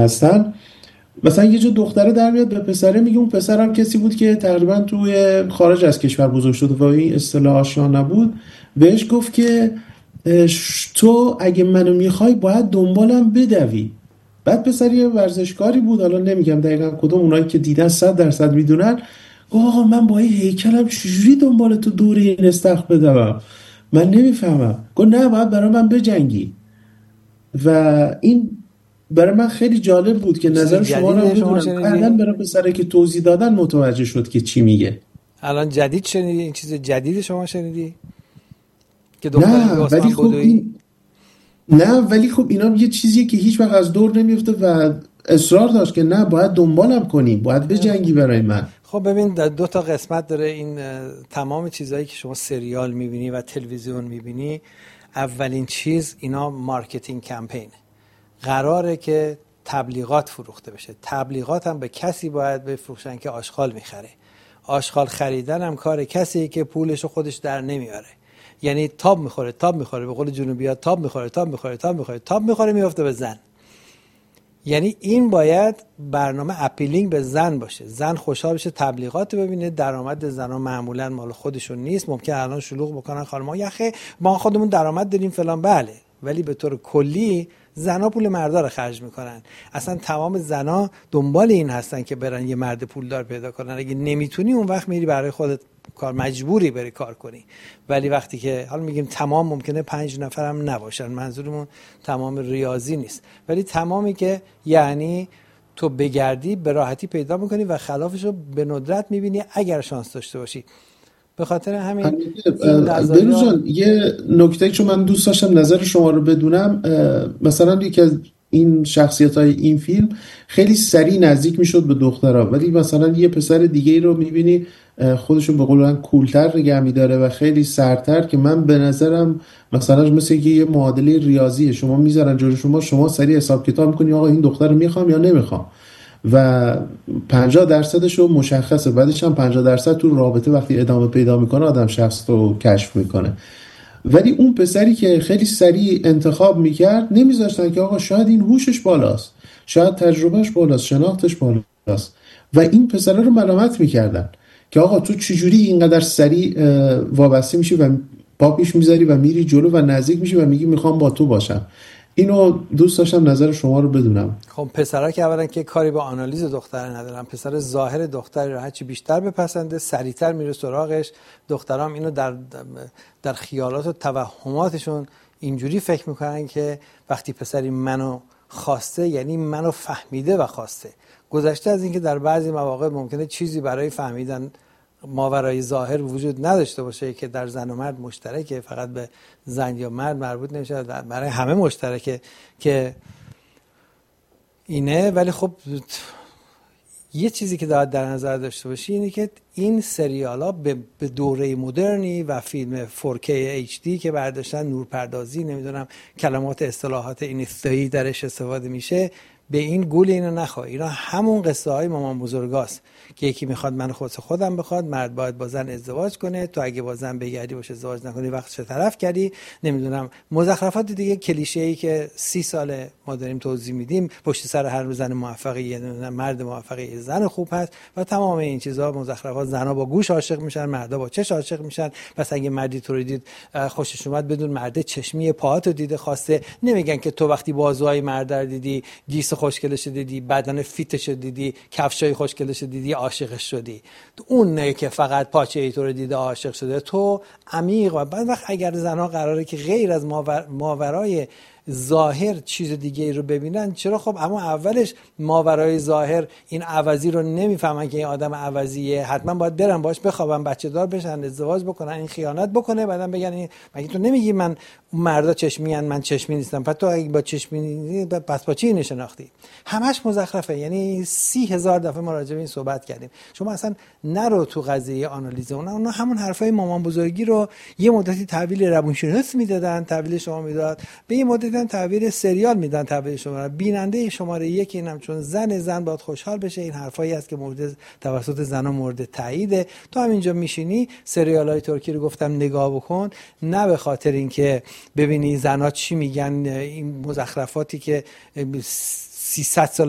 هستن، مثلا یه جا دختره در میاد به پسره میگه اون پسرم کسی بود که تقریبا توی خارج از کشور بزرگ شده و این اصطلاح آشنا نبود، بهش گفت که تو اگه منو میخوای باید دنبالم بدوی. بعد پسر یه ورزشکاری بود، حالا نمیگم دقیقا کدوم، اونایی که دیدن 100% میدونن، گفت آقا من با این هیکلم چجوری دنبال تو دور این استخر بدوم، من نمیفهمم. گفت نه باید برای من بجنگی. و این برای من خیلی جالب بود که نظر شما رو بدونم. بعداً برای پسره که توضیح دادن متوجه شد که چی میگه. الان جدید شنیدی؟ این چیز جدید شما شنیدی؟ که نه ولی خب نه ولی خب اینا یه چیزیه که هیچ وقت از دور نمیفته و اصرار داشت که نه باید دنبالم کنی، باید بجنگی برای من. خب ببین 2 تا قسمت داره این تمام چیزایی که شما سریال میبینی و تلویزیون میبینی. اولین چیز اینا مارکتینگ کمپینه، قراره که تبلیغات فروخته بشه. تبلیغات هم به کسی باید بفروشن که آشغال میخره. آشغال خریدن هم کار کسیه که پولشو خودش در نمیاره. یعنی تاب میخوره به قول جنوبی‌ها، تاب میخوره میفته به زن. یعنی این باید برنامه اپیلینگ به زن باشه، زن خوشحال بشه تبلیغات ببینه. درآمد زن‌ها معمولا مال خودشون نیست، ممکن الان شلوغ بکنن خانم‌ها یخه ما خودمون درآمد داریم فلان، بله، ولی به طور کلی زن‌ها پول مردا رو خرج میکنن. اصلا تمام زن‌ها دنبال این هستن که برن یه مرد پولدار پیدا کنن. اگه نمیتونی اون وقت میری برای خودت کار، مجبوری بری کار کنی. ولی وقتی که حالا میگیم تمام، ممکنه 5 نفر هم نباشن، منظورمون تمام ریاضی نیست، ولی تمامی که یعنی تو بگردی به راحتی پیدا میکنی و خلافش رو به ندرت میبینی اگر شانس داشته باشی. به خاطر همین بروز جان یه نکته چون من دوست داشتم نظر شما رو بدونم، مثلا یکی از این شخصیت‌های این فیلم خیلی سریع نزدیک میشد به دخترها، ولی مثلا یه پسر دیگه ای رو میبینی خودشون به قول من کولتر نگه میداره و خیلی سرتر، که من به نظرم مثلا مثل یه معادله ریاضیه، شما میذارن جلوی شما سریع حساب کتاب میکنی آقا این دختر رو میخوام یا نمیخوام و 50% رو مشخصه، بعدش هم 50% تو رابطه وقتی ادامه پیدا میکنه آدم شخص رو کشف میکنه. ولی اون پسری که خیلی سریع انتخاب میکرد نمیذاشتن که آقا شاید این هوشش بالاست، شاید تجربهش بالاست، شناختش بالاست، و این پسره رو ملامت میکردن که آقا تو چجوری اینقدر سریع وابسته میشی و پا پیش میذاری و میری جلو و نزدیک میشی و میگی میخوام با تو باشم. اینو دوست داشتم نظر شما رو بدونم. خب پسرها که اولا که کاری با آنالیز دختر ندارن، پسر ظاهر دختری رو هرچی بیشتر بپسنده سریعتر میره سراغش. دخترام اینو در خیالات و توهماتشون اینجوری فکر میکنن که وقتی پسری منو خواسته یعنی منو فهمیده و خواسته، گذشته از اینکه در بعضی مواقع ممکنه چیزی برای فهمیدن ماورای ظاهر وجود نداشته باشه که در زن و مرد مشترکه، فقط به زن یا مرد مربوط نمیشه، برای همه مشترکه که اینه. ولی خب یه چیزی که باید در نظر داشته باشی اینه که این سریال ها به دوره مدرنی و فیلم 4K HD که برداشتن، نورپردازی، نمیدونم کلمات اصطلاحات اینستایی درش استفاده میشه، به این گول اینو نخواه. اینا همون قصه های مامان بزرگاست که یکی میخواد من خودم بخواد، مرد باید با زن ازدواج کنه، تو اگه با زن بگردی باشه ازدواج نکنی وقتش طرف کردی، نمیدونم مزخرفات دیگه کلیشه‌ای که 30 سال ما داریم توضیح میدیم. پشت سر هر زن موفقی یه مرد موفقی یه زن خوب هست و تمام این چیزها مزخرفات. زنا با گوش عاشق میشن، مردا با چش عاشق میشن. پس اگه مردی تو رو دید خوشش اومد بدون مرد چشمی پاهاتو دیده خواسته. نمیگن که تو وقتی بازوهای مرد رو دیدی، گیس خوشگلش دیدی، بدن فیتش دیدی، کفشای خوشگلش دیدی، عاشقش شدی. اون نه که فقط پاچه ای تو رو دیده عاشق شده. تو عمیق. و بعد وقت اگر زنها قراره که غیر از ماورای ظاهر چیز دیگه ای رو ببینن، چرا؟ خب اما اولش ماورای ظاهر این عوضی رو نمیفهمن که این آدم عوضیه، حتما باید برن باش بخوابن، بچه دار بشن، ازدواج بکنن، این خیانت بکنه، بعدن بگن این مگه تو نمیگی من مردا چشمی ان من چشمی نیستم؟ پس تو اگه با چشمی نیستی پس با چی نشناختی؟ همش مزخرفه. یعنی 30,000 دفعه ما راجع به این صحبت کردیم. شما اصلا نرو تو قضیه آنالیز. اونا همون حرفای مامان بزرگی رو یه مدتی تحویل روانشناس میدادن، تحویل شما میداد، به یه مدتی تحویل سریال میدن، تحویل شما بیننده شماره 1 اینم چون زن باید خوشحال بشه. این حرفایی است که مورد توسط زنا مورد تاییده. تو همینجا میشینی سریالای ترکی رو گفتم نگاه بکن، نه به خاطر اینکه ببینی زنا چی میگن، این مزخرفاتی که 300 سال